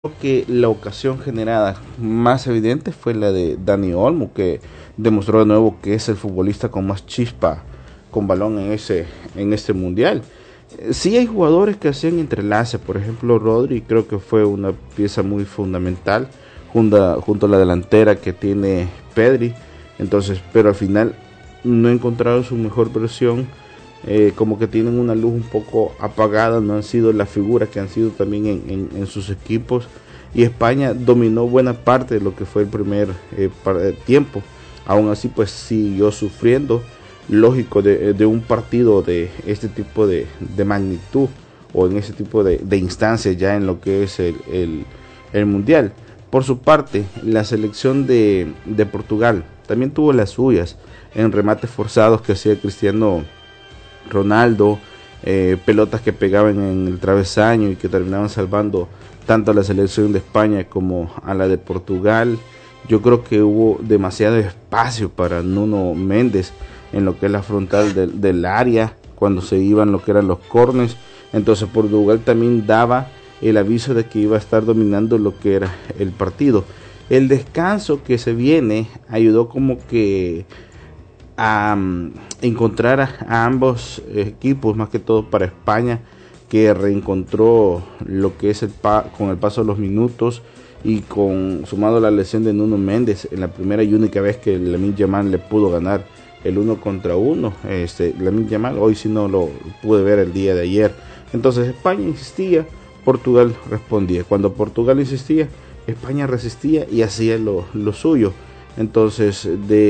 que la ocasión generada más evidente fue la de Dani Olmo, que demostró de nuevo que es el futbolista con más chispa con balón en este mundial. Sí hay jugadores que hacían entrelace, por ejemplo Rodri creo que fue una pieza muy fundamental junto a la delantera que tiene Pedri, entonces, pero al final no he encontrado su mejor versión. Como que tienen una luz un poco apagada, no han sido las figuras que han sido también en sus equipos, y España dominó buena parte de lo que fue el primer tiempo. Aún así pues siguió sufriendo, lógico, de un partido de este tipo de magnitud, o en ese tipo de instancias ya en lo que es el mundial. Por su parte, la selección de Portugal también tuvo las suyas en remates forzados que hacía Cristiano Ronaldo, pelotas que pegaban en el travesaño y que terminaban salvando tanto a la selección de España como a la de Portugal. Yo creo que hubo demasiado espacio para Nuno Méndez en lo que es la frontal del área cuando se iban lo que eran los corners. Entonces Portugal también daba el aviso de que iba a estar dominando lo que era el partido. El descanso que se viene ayudó como que a encontrar a ambos equipos, más que todo para España, que reencontró lo que es con el paso de los minutos, y sumado a la lesión de Nuno Méndez en la primera y única vez que Lamine Yamal le pudo ganar el 1 contra 1. Lamine Yamal hoy sí no lo pude ver el día de ayer. Entonces España insistía, Portugal respondía. Cuando Portugal insistía, España resistía y hacía lo suyo. Entonces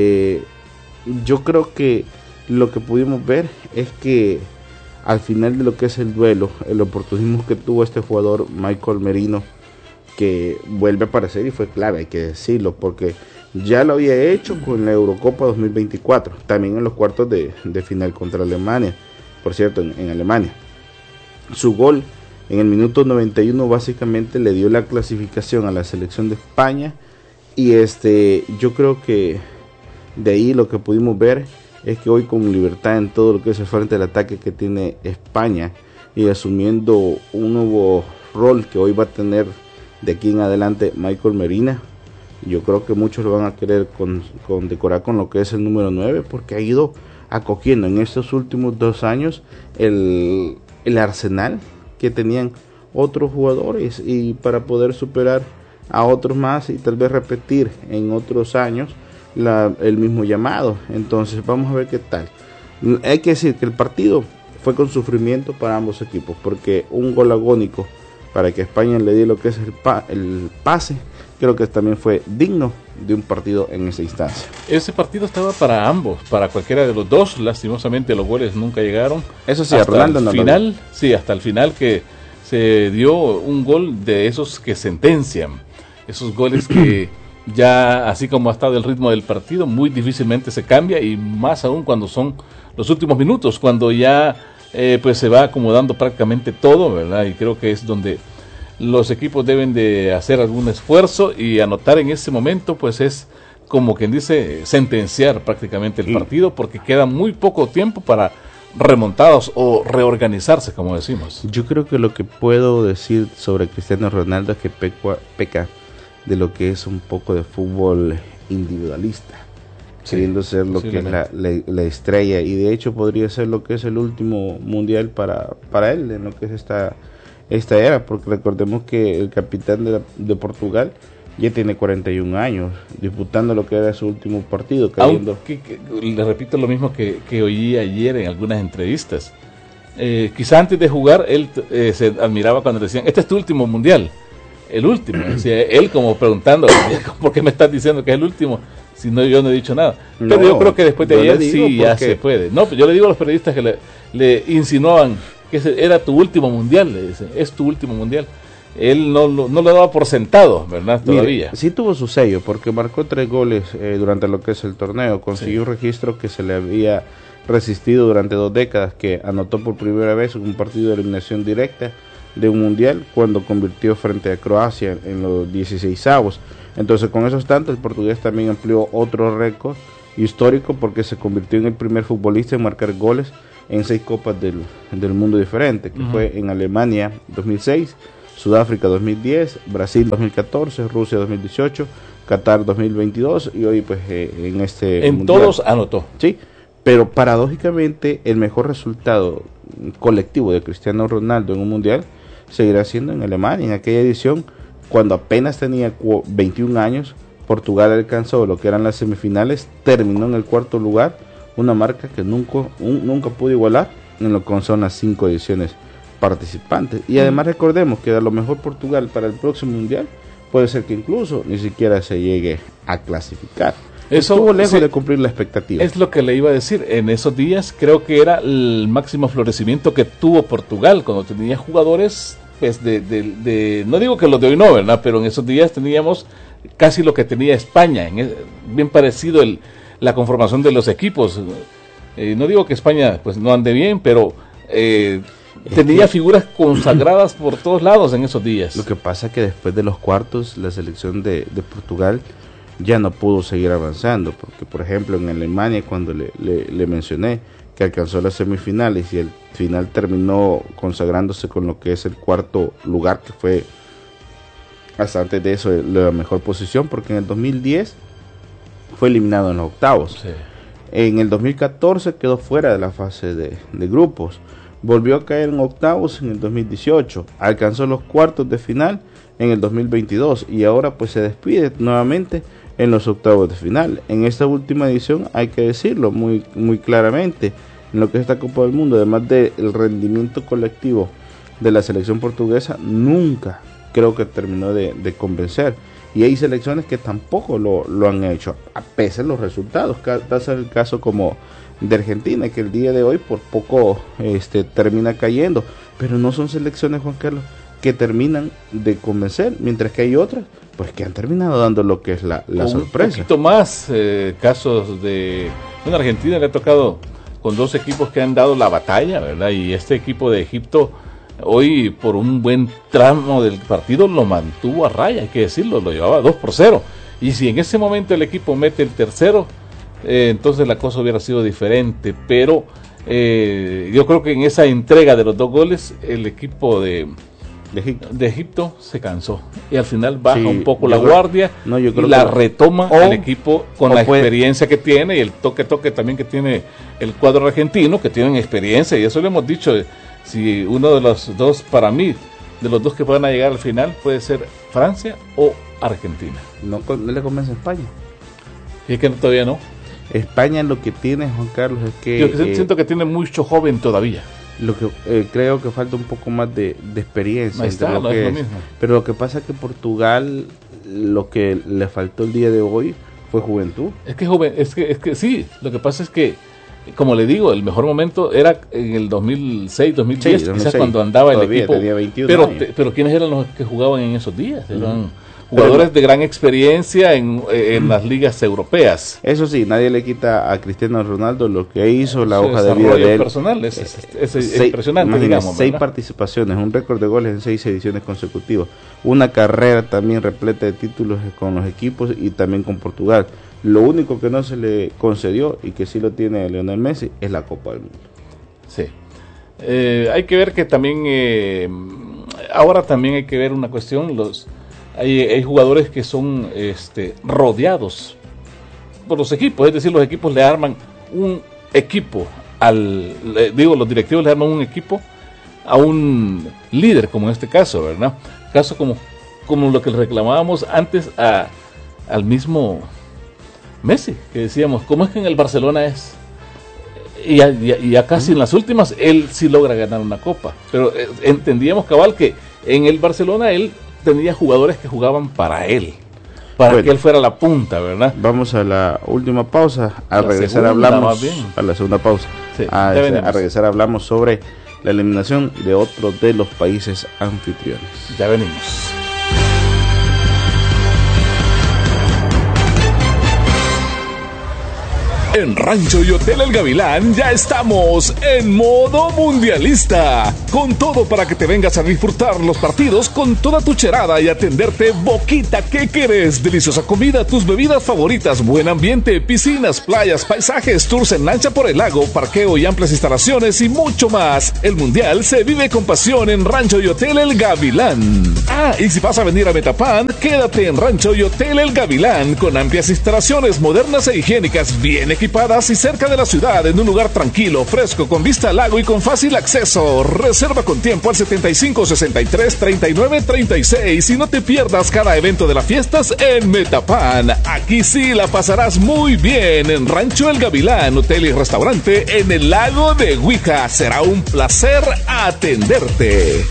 yo creo que lo que pudimos ver es que al final de lo que es el duelo, el oportunismo que tuvo este jugador Michael Merino, que vuelve a aparecer y fue clave, hay que decirlo, porque ya lo había hecho con la Eurocopa 2024, también en los cuartos de final contra Alemania, por cierto, en Alemania. Su gol en el minuto 91 básicamente le dio la clasificación a la selección de España, y yo creo que de ahí lo que pudimos ver es que hoy, con libertad en todo lo que es el frente del ataque que tiene España, y asumiendo un nuevo rol que hoy va a tener de aquí en adelante Michael Merino, yo creo que muchos lo van a querer condecorar con lo que es el número 9, porque ha ido acogiendo en estos últimos 2 años el arsenal que tenían otros jugadores, y para poder superar a otros más y tal vez repetir en otros años el mismo llamado. Entonces vamos a ver qué tal. Hay que decir que el partido fue con sufrimiento para ambos equipos, porque un gol agónico para que España le diera lo que es el pase, creo que también fue digno de un partido en esa instancia. Ese partido estaba para ambos, para cualquiera de los dos. Lastimosamente los goles nunca llegaron. Eso sí, hasta el final, sí, hasta el final, que se dio un gol de esos que sentencian, esos goles que ya, así como ha estado el ritmo del partido, muy difícilmente se cambia, y más aún cuando son los últimos minutos, cuando ya pues se va acomodando prácticamente todo, ¿verdad? Y creo que es donde los equipos deben de hacer algún esfuerzo, y anotar en ese momento pues es como quien dice sentenciar prácticamente el partido, porque queda muy poco tiempo para remontados o reorganizarse, como decimos. Yo creo que lo que puedo decir sobre Cristiano Ronaldo es que peca de lo que es un poco de fútbol individualista, queriendo ser lo que es la estrella, y de hecho podría ser lo que es el último mundial para él en lo que es esta era, porque recordemos que el capitán de Portugal ya tiene 41 años, disputando lo que era su último partido, cayendo. Aunque, le repito lo mismo que oí ayer en algunas entrevistas, quizá antes de jugar él se admiraba cuando le decían: este es tu último mundial, el último. Decía él, como preguntando: ¿por qué me estás diciendo que es el último? Si no, yo no he dicho nada. Pero yo creo que después de ayer sí ya se puede. No, yo le digo a los periodistas que le insinuaban que ese era tu último mundial, le dicen: es tu último mundial. Él no lo daba por sentado, ¿verdad? Todavía. Mire, sí tuvo su sello, porque marcó 3 goles durante lo que es el torneo. Consiguió un registro que se le había resistido durante 2 décadas, que anotó por primera vez un partido de eliminación directa de un mundial, cuando convirtió frente a Croacia en los 16avos. Entonces, con esos tantos, el portugués también amplió otro récord histórico, porque se convirtió en el primer futbolista en marcar goles en 6 copas del mundo diferentes, que fue en Alemania 2006, Sudáfrica 2010, Brasil 2014, Rusia 2018, Qatar 2022 y hoy pues en este en mundial. Todos anotó. Sí, pero paradójicamente el mejor resultado colectivo de Cristiano Ronaldo en un mundial seguirá siendo en Alemania. En aquella edición, cuando apenas tenía 21 años, Portugal alcanzó lo que eran las semifinales, terminó en el cuarto lugar, una marca que nunca pudo igualar en lo que son las 5 ediciones participantes. Y además recordemos que a lo mejor Portugal para el próximo mundial puede ser que incluso ni siquiera se llegue a clasificar. Eso estuvo lejos de cumplir la expectativa. Es lo que le iba a decir. En esos días creo que era el máximo florecimiento que tuvo Portugal, cuando tenía jugadores, pues no digo que los de hoy no, ¿verdad? Pero en esos días teníamos casi lo que tenía España, bien parecido la conformación de los equipos. No digo que España pues no ande bien, pero tenía figuras consagradas por todos lados en esos días. Lo que pasa es que después de los cuartos, la selección de Portugal ya no pudo seguir avanzando, porque por ejemplo en Alemania, cuando le mencioné que alcanzó las semifinales y el final terminó consagrándose con lo que es el cuarto lugar, que fue hasta antes de eso la mejor posición, porque en el 2010 fue eliminado en los octavos. Sí. En el 2014 quedó fuera de la fase de grupos, volvió a caer en octavos en el 2018, alcanzó los cuartos de final en el 2022 y ahora pues se despide nuevamente en los octavos de final. En esta última edición, hay que decirlo muy, muy claramente, en lo que es esta Copa del Mundo, además del rendimiento colectivo de la selección portuguesa, nunca creo que terminó de convencer. Y hay selecciones que tampoco lo han hecho, a pesar de los resultados. Tal es el caso como de Argentina, que el día de hoy por poco termina cayendo. Pero no son selecciones, Juan Carlos, que terminan de convencer, mientras que hay otras pues que han terminado dando lo que es la sorpresa. Un poquito más casos de... Bueno, Argentina le ha tocado con dos equipos que han dado la batalla, ¿verdad? Y este equipo de Egipto hoy por un buen tramo del partido lo mantuvo a raya, hay que decirlo, lo llevaba 2-0. Y si en ese momento el equipo mete el tercero, entonces la cosa hubiera sido diferente. Pero yo creo que en esa entrega de los 2 goles, el equipo de Egipto se cansó y al final baja un poco la guardia y la retoma el equipo con la experiencia que tiene y el toque también que tiene el cuadro argentino, que tienen experiencia, y eso lo hemos dicho. Si uno de los dos, para mí, de los dos que puedan llegar al final, puede ser Francia o Argentina. No le convence a España. Y es que todavía no. España lo que tiene, Juan Carlos, es que... Yo siento que tiene mucho joven todavía. Lo que creo que falta un poco más de experiencia. Es lo mismo. Pero lo que pasa es que Portugal, lo que le faltó el día de hoy fue juventud. Es que sí, lo que pasa es que, como le digo, el mejor momento era en el 2006, 2010, quizás cuando andaba el equipo. Tenía 21 años. Pero ¿quiénes eran los que jugaban en esos días? Eran jugadores de gran experiencia en las ligas europeas. Eso sí, nadie le quita a Cristiano Ronaldo lo que hizo, la hoja de vida de él. Personal es impresionante, digamos. 6 participaciones, un récord de goles en 6 ediciones consecutivas, una carrera también repleta de títulos con los equipos y también con Portugal. Lo único que no se le concedió y que sí lo tiene Lionel Messi es la Copa del Mundo. Sí. Hay que ver que también ahora también hay que ver una cuestión. Hay jugadores que son rodeados por los equipos, es decir, los equipos le arman un equipo los directivos le arman un equipo a un líder, como en este caso, ¿verdad? Caso como lo que reclamábamos antes al mismo Messi, que decíamos, ¿cómo es que en el Barcelona es? Y ya casi en las últimas él sí logra ganar una copa, pero entendíamos cabal que en el Barcelona él tenía jugadores que jugaban para él, que él fuera la punta, ¿verdad? Vamos a la última pausa. Al regresar hablamos a la segunda pausa. Sí, a regresar hablamos sobre la eliminación de otro de los países anfitriones. Ya venimos. En Rancho y Hotel El Gavilán ya estamos en modo mundialista, con todo para que te vengas a disfrutar los partidos con toda tu cherada y atenderte boquita que querés, deliciosa comida, tus bebidas favoritas, buen ambiente, piscinas, playas, paisajes, tours en lancha por el lago, parqueo y amplias instalaciones y mucho más. El mundial se vive con pasión en Rancho y Hotel El Gavilán. Ah, y si vas a venir a Metapan, quédate en Rancho y Hotel El Gavilán, con amplias instalaciones modernas e higiénicas, bien equipadas y cerca de la ciudad, en un lugar tranquilo, fresco, con vista al lago y con fácil acceso. Reserva con tiempo al 75 63 39 36 y no te pierdas cada evento de las fiestas en Metapan. Aquí sí la pasarás muy bien en Rancho El Gavilán, hotel y restaurante en el lago de Huija. Será un placer atenderte.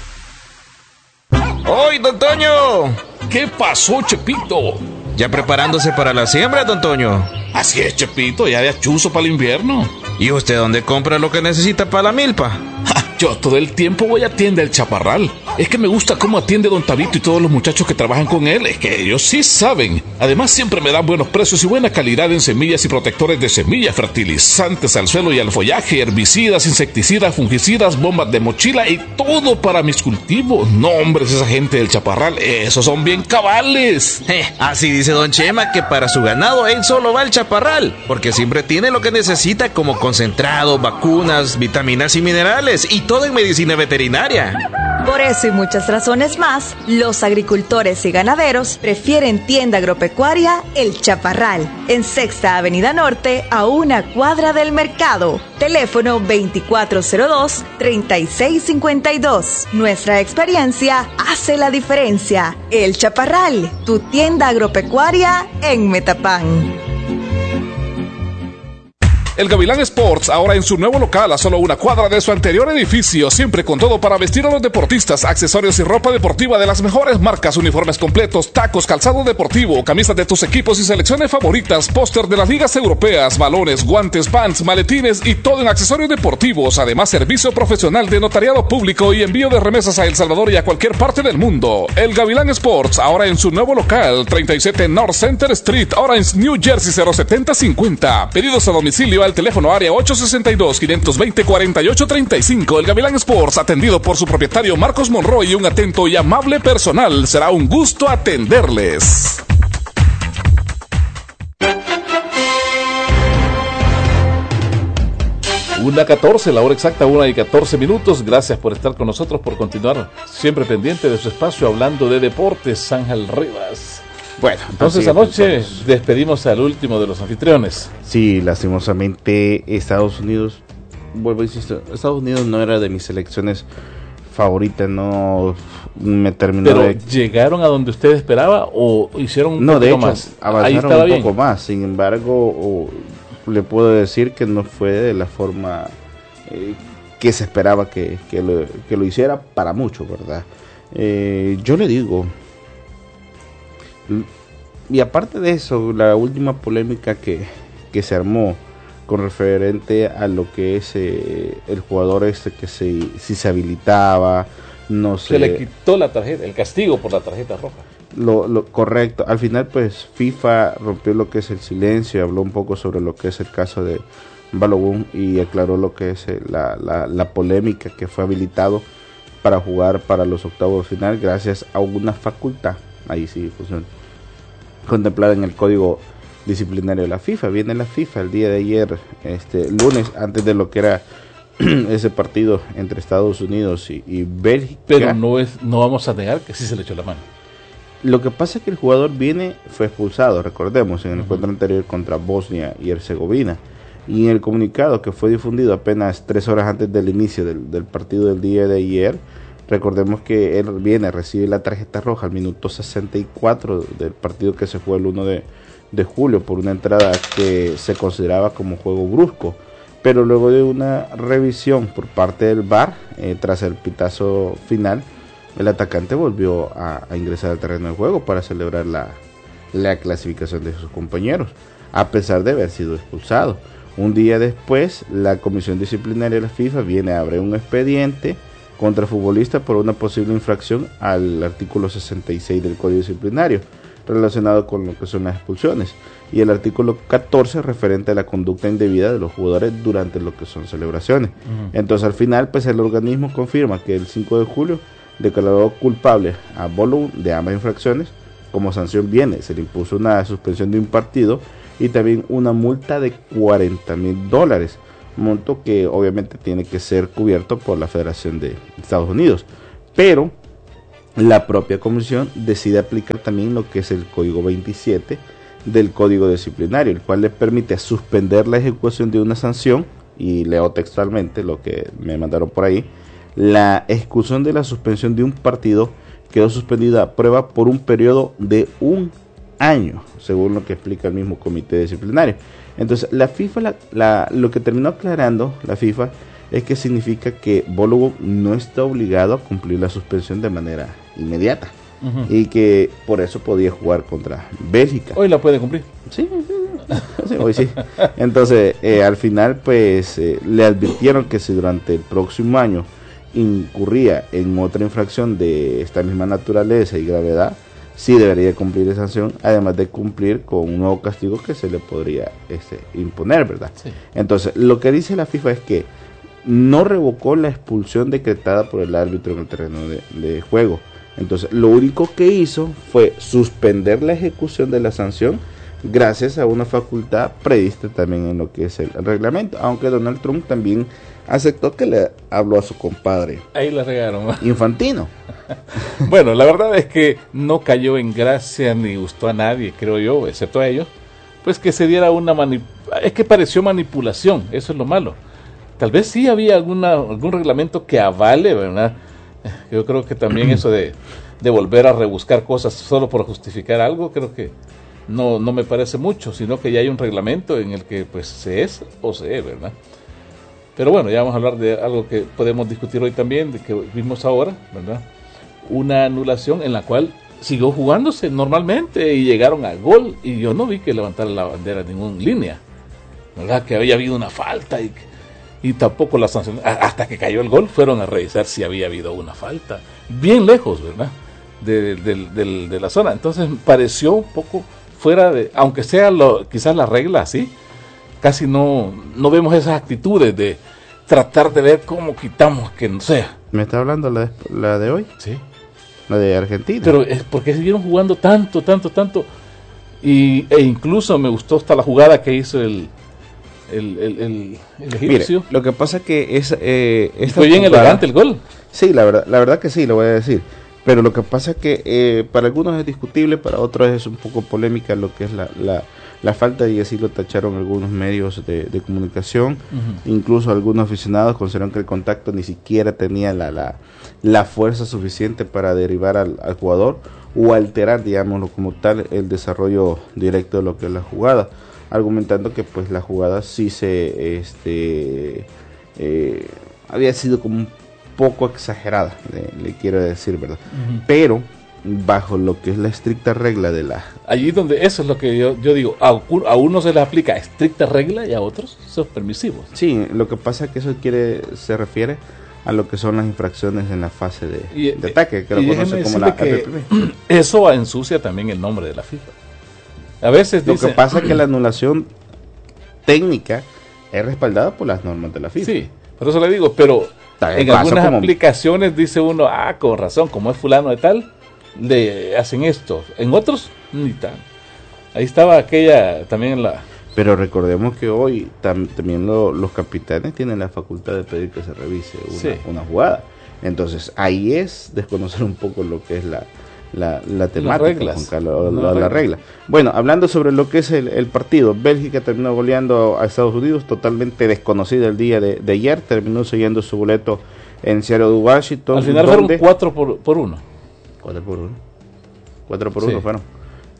¡Hoy, don Toño! ¿Qué pasó, Chepito? ¿Ya preparándose para la siembra, don Toño? Así es, Chepito, ya de achuzo para el invierno. ¿Y usted dónde compra lo que necesita para la milpa? Yo todo el tiempo voy a Tienda El Chaparral. Es que me gusta cómo atiende don Tabito y todos los muchachos que trabajan con él. Es que ellos sí saben. Además siempre me dan buenos precios y buena calidad en semillas y protectores de semillas, fertilizantes al suelo y al follaje, herbicidas, insecticidas, fungicidas, bombas de mochila y todo para mis cultivos. No, hombres, esa gente del Chaparral, esos son bien cabales. Así dice don Chema que para su ganado él solo va al Chaparral, porque siempre tiene lo que necesita como concentrado, vacunas, vitaminas y minerales, y todo en medicina veterinaria. Por eso y muchas razones más, los agricultores y ganaderos prefieren Tienda Agropecuaria El Chaparral, en Sexta Avenida Norte, a una cuadra del mercado. Teléfono 2402-3652. Nuestra experiencia hace la diferencia. El Chaparral, tu tienda agropecuaria en Metapán. El Gavilán Sports, ahora en su nuevo local a solo una cuadra de su anterior edificio, siempre con todo para vestir a los deportistas, accesorios y ropa deportiva de las mejores marcas, uniformes completos, tacos, calzado deportivo, camisas de tus equipos y selecciones favoritas, póster de las ligas europeas, balones, guantes, pants, maletines y todo en accesorios deportivos. Además, servicio profesional de notariado público y envío de remesas a El Salvador y a cualquier parte del mundo. El Gavilán Sports, ahora en su nuevo local, 37 North Center Street, Orange, New Jersey 07050. Pedidos a domicilio al teléfono área 862-520-4835. El Gavilán Sports, atendido por su propietario Marcos Monroy y un atento y amable personal. Será un gusto atenderles. Una 14, la hora exacta, 1:14. Gracias por estar con nosotros, por continuar siempre pendiente de su espacio hablando de deportes. Ángel Rivas. Bueno, entonces anoche despedimos al último de los anfitriones. Sí, lastimosamente Estados Unidos, vuelvo a insistir, Estados Unidos no era de mis selecciones favoritas, no me terminó. Pero ¿llegaron a donde usted esperaba o hicieron un poco más? Avanzaron un poco más, sin embargo, le puedo decir que no fue de la forma que se esperaba que lo hiciera para mucho, ¿verdad? Yo le digo. Y aparte de eso, la última polémica que se armó con referente a lo que es el jugador que si se habilitaba, no sé. Se le quitó la tarjeta, el castigo por la tarjeta roja. Lo correcto. Al final, pues, FIFA rompió lo que es el silencio, habló un poco sobre lo que es el caso de Balogun y aclaró lo que es la polémica que fue habilitado para jugar para los octavos de final gracias a una facultad. Ahí sí funciona. Contemplada en el código disciplinario de la FIFA. Viene la FIFA el día de ayer, lunes, antes de lo que era ese partido entre Estados Unidos y Bélgica. Pero no vamos a negar que sí se le echó la mano. Lo que pasa es que el jugador fue expulsado, recordemos, en el encuentro anterior contra Bosnia y Herzegovina. Y en el comunicado que fue difundido apenas 3 horas antes del inicio del partido del día de ayer, recordemos que él recibe la tarjeta roja al minuto 64 del partido que se jugó el 1 de julio por una entrada que se consideraba como juego brusco. Pero luego de una revisión por parte del VAR, tras el pitazo final, el atacante volvió a ingresar al terreno de juego para celebrar la clasificación de sus compañeros, a pesar de haber sido expulsado. Un día después, la Comisión Disciplinaria de la FIFA viene a abrir un expediente contra el futbolista por una posible infracción al artículo 66 del Código Disciplinario. relacionado con lo que son las expulsiones, y el artículo 14 referente a la conducta indebida de los jugadores durante lo que son celebraciones. Entonces al final pues el organismo confirma que el 5 de julio declaró culpable a Balogun de ambas infracciones. Como sanción se le impuso una suspensión de un partido y también una multa de $40,000, monto que obviamente tiene que ser cubierto por la Federación de Estados Unidos. Pero la propia comisión decide aplicar también lo que es el código 27 del código disciplinario, el cual le permite suspender la ejecución de una sanción, y leo textualmente lo que me mandaron por ahí: la ejecución de la suspensión de un partido quedó suspendida a prueba por un periodo de 1 año, según lo que explica el mismo comité disciplinario. Entonces la FIFA, lo que terminó aclarando la FIFA es que significa que Balogun no está obligado a cumplir la suspensión de manera inmediata, y que por eso podía jugar contra Bélgica. Hoy la puede cumplir. Sí, hoy sí. Entonces al final pues le advirtieron que si durante el próximo año incurría en otra infracción de esta misma naturaleza y gravedad, sí debería cumplir esa sanción, además de cumplir con un nuevo castigo que se le podría imponer, ¿verdad? Sí. Entonces lo que dice la FIFA es que no revocó la expulsión decretada por el árbitro en el terreno de juego. Entonces lo único que hizo fue suspender la ejecución de la sanción gracias a una facultad prevista también en lo que es el reglamento, aunque Donald Trump también aceptó que le habló a su compadre. Ahí la regaron. Infantino. Bueno, la verdad es que no cayó en gracia ni gustó a nadie, creo yo, excepto a ellos, pues que se diera es que pareció manipulación, eso es lo malo. Tal vez sí había algún reglamento que avale, ¿verdad? Yo creo que también eso de volver a rebuscar cosas solo por justificar algo, creo que no me parece mucho, sino que ya hay un reglamento en el que pues se es o se es, ¿verdad? Pero bueno, ya vamos a hablar de algo que podemos discutir hoy también, de que vimos ahora, ¿verdad? Una anulación en la cual siguió jugándose normalmente y llegaron al gol, y yo no vi que levantara la bandera en ninguna línea, ¿verdad? Que había habido una falta y tampoco la sanción, hasta que cayó el gol fueron a revisar si había habido una falta, bien lejos, ¿verdad? De la zona. Entonces pareció un poco fuera de, aunque sea quizás la regla así, casi no vemos esas actitudes de tratar de ver cómo quitamos que no sea. ¿Me está hablando la de hoy? Sí. La de Argentina. Pero es porque siguieron jugando tanto, e incluso me gustó hasta la jugada que hizo el egipcio. Mire, lo que pasa es que fue bien elegante el gol. Sí, la verdad que sí, lo voy a decir. Pero lo que pasa es que para algunos es discutible, para otros es un poco polémica lo que es la falta, y así lo tacharon algunos medios de comunicación. Incluso algunos aficionados consideraron que el contacto ni siquiera tenía la fuerza suficiente para derribar al jugador o alterar, digámoslo como tal, el desarrollo directo de lo que es la jugada, argumentando que pues la jugada sí había sido como un poco exagerada, le quiero decir, ¿verdad? Pero bajo lo que es la estricta regla de la... Allí donde eso es lo que yo digo, a unos se les aplica estricta regla y a otros son permisivos. Sí, lo que pasa es que eso se refiere a lo que son las infracciones en la fase de ataque, que lo conoce como la APP. Eso ensucia también el nombre de la FIFA. A veces lo que pasa es que la anulación técnica es respaldada por las normas de la FIFA. Sí, por eso le digo, pero en algunas aplicaciones dice uno, con razón, como es fulano de tal, le hacen esto. En otros, ni tan. Ahí estaba aquella también en la... Pero recordemos que hoy también los capitanes tienen la facultad de pedir que se revise una jugada. Entonces ahí es desconocer un poco lo que es la temática, la regla. Bueno, hablando sobre lo que es el partido, Bélgica terminó goleando a Estados Unidos, totalmente desconocida el día de ayer, terminó sellando su boleto en Seattle, Washington. Al final fueron 4 por 1. 4 por 1. 4 por 1 fueron.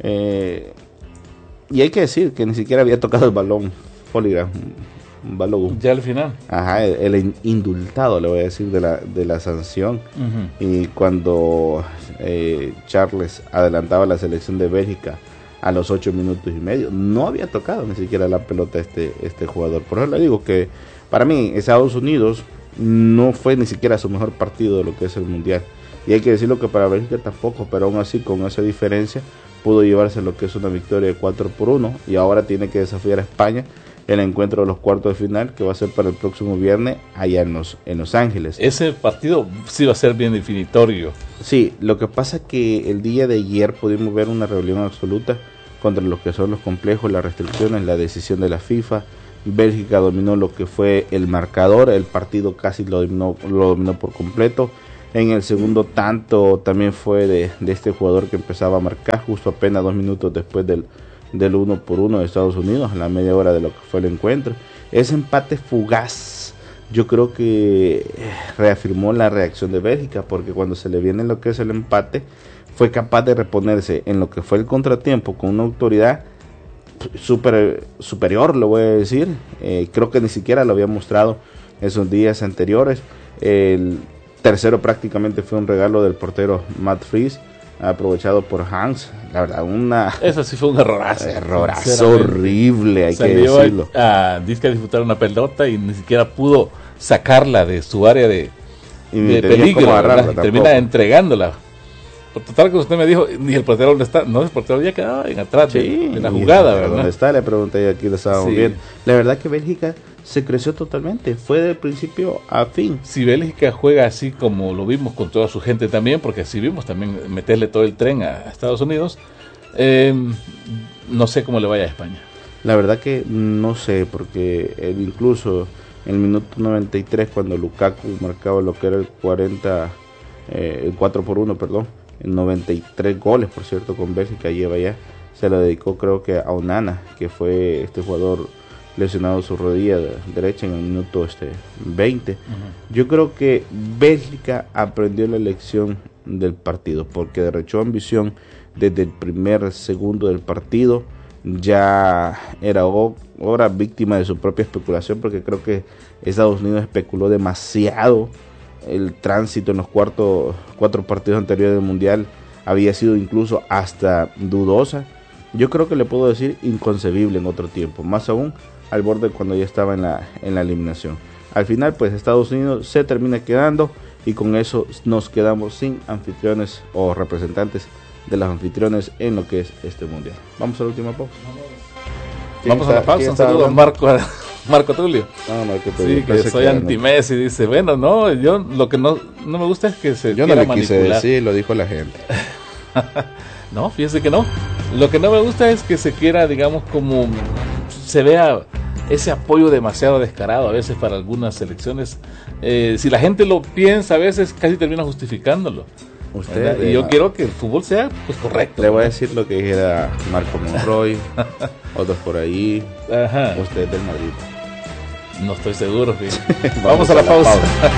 Y hay que decir que ni siquiera había tocado el balón Balogun. Ya al final. Ajá, el indultado, le voy a decir, de la sanción. Y cuando Charles adelantaba la selección de Bélgica a los 8 minutos y medio, no había tocado ni siquiera la pelota este jugador. Por eso le digo que para mí Estados Unidos no fue ni siquiera su mejor partido de lo que es el Mundial. y hay que decirlo que para Bélgica tampoco, pero aún así con esa diferencia pudo llevarse lo que es una victoria de 4-1 y ahora tiene que desafiar a España en el encuentro de los cuartos de final que va a ser para el próximo viernes allá en Los Ángeles. Ese partido sí va a ser bien definitorio. Sí, lo que pasa es que el día de ayer pudimos ver una rebelión absoluta contra lo que son los complejos, las restricciones, la decisión de la FIFA. Bélgica dominó lo que fue el marcador, el partido casi lo dominó por completo. En el segundo tanto también fue de este jugador que empezaba a marcar justo apenas 2 minutos después del 1-1 de Estados Unidos, a la media hora de lo que fue el encuentro. Ese empate fugaz yo creo que reafirmó la reacción de Bélgica, porque cuando se le viene lo que es el empate fue capaz de reponerse en lo que fue el contratiempo con una autoridad superior, lo voy a decir. Creo que ni siquiera lo había mostrado esos días anteriores. El tercero prácticamente fue un regalo del portero Matt Fries, aprovechado por Hans. La verdad, eso sí fue un errorazo horrible, hay que decirlo. Dice que disfrutar una pelota y ni siquiera pudo sacarla de su área de peligro, termina entregándola. Por total que usted me dijo, ni el portero dónde está. No, el portero ya quedaba en atrás en la jugada, ¿verdad? ¿Dónde está? Le pregunté, aquí lo estábamos viendo. La verdad que Bélgica se creció totalmente, fue de principio a fin. Si Bélgica juega así como lo vimos con toda su gente también, porque así vimos también meterle todo el tren a Estados Unidos, no sé cómo le vaya a España. La verdad que no sé, porque incluso en el minuto 93, cuando Lukaku marcaba lo que era el 4-1, perdón, en 93 goles, por cierto, con Bélgica lleva ya, se lo dedicó creo que a Onana, que fue este jugador lesionado su rodilla derecha en el minuto 20. Yo creo que Bélgica aprendió la lección del partido, porque derrochó ambición desde el primer segundo del partido. Ya era ahora víctima de su propia especulación, porque creo que Estados Unidos especuló demasiado. El tránsito en los cuatro partidos anteriores del Mundial había sido incluso hasta dudosa. Yo creo que le puedo decir inconcebible en otro tiempo, más aún al borde cuando ya estaba en la eliminación. Al final, pues Estados Unidos se termina quedando y con eso nos quedamos sin anfitriones o representantes de los anfitriones en lo que es este Mundial. Vamos a la última pausa. Vamos a la pausa. Un saludo a Marco Tulio. Sí, que soy anti-Messi. Dice, bueno, no, yo lo que no me gusta es que se yo no le quise decir, lo dijo la gente. No, fíjese que no. Lo que no me gusta es que se quiera, digamos, como se vea ese apoyo demasiado descarado a veces para algunas selecciones. Si la gente lo piensa, a veces casi termina justificándolo. Y yo quiero que el fútbol sea pues correcto. Le voy a decir lo que dijera Marco Monroy, otros por ahí. Ajá. Usted del Madrid. No estoy seguro. Vamos a la pausa.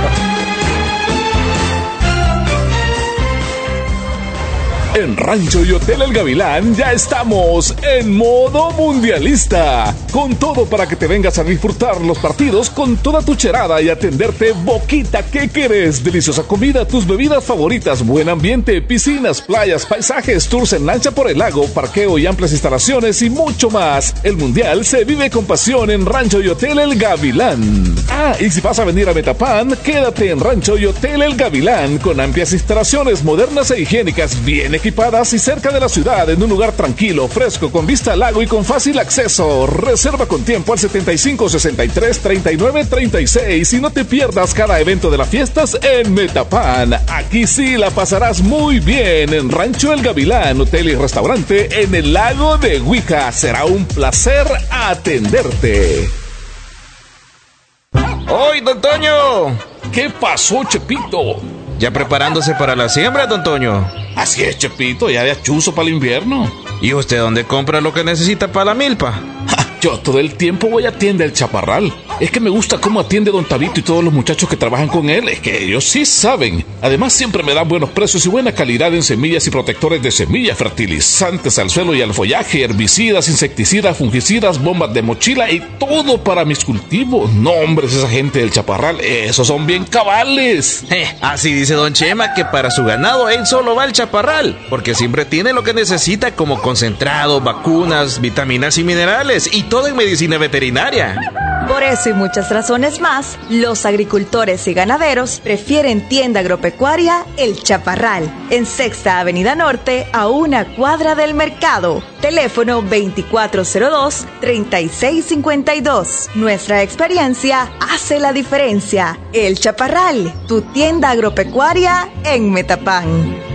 En Rancho y Hotel El Gavilán ya estamos en modo mundialista, con todo para que te vengas a disfrutar los partidos con toda tu cherada y atenderte boquita que querés, deliciosa comida, tus bebidas favoritas, buen ambiente, piscinas, playas, paisajes, tours en lancha por el lago, parqueo y amplias instalaciones y mucho más. El mundial se vive con pasión en Rancho y Hotel El Gavilán. Y si vas a venir a Metapan, quédate en Rancho y Hotel El Gavilán, con amplias instalaciones modernas e higiénicas, bien equipadas y cerca de la ciudad, en un lugar tranquilo, fresco, con vista al lago y con fácil acceso. Reserva con tiempo al 7563-3936 y no te pierdas cada evento de las fiestas en Metapan. Aquí sí la pasarás muy bien en Rancho El Gavilán, hotel y restaurante en el lago de Huija. Será un placer atenderte. ¡Hoy, don Toño! ¿Qué pasó, Chepito? ¿Ya preparándose para la siembra, don Toño? Así es, Chepito, ya de achuzo para el invierno. ¿Y usted dónde compra lo que necesita para la milpa? Yo todo el tiempo voy a Tienda El Chaparral. Es que me gusta cómo atiende don Tabito y todos los muchachos que trabajan con él. Es que ellos sí saben. Además siempre me dan buenos precios y buena calidad en semillas y protectores de semillas, fertilizantes al suelo y al follaje, herbicidas, insecticidas, fungicidas, bombas de mochila y todo para mis cultivos. No, hombres, esa gente del Chaparral, esos son bien cabales. Así dice don Chema que para su ganado él solo va al Chaparral, porque siempre tiene lo que necesita como concentrado, vacunas, vitaminas y minerales y todo en medicina veterinaria. Por eso y muchas razones más, los agricultores y ganaderos prefieren tienda agropecuaria El Chaparral, en Sexta Avenida Norte, a una cuadra del mercado. Teléfono 2402-3652. Nuestra experiencia hace la diferencia. El Chaparral, tu tienda agropecuaria en Metapán.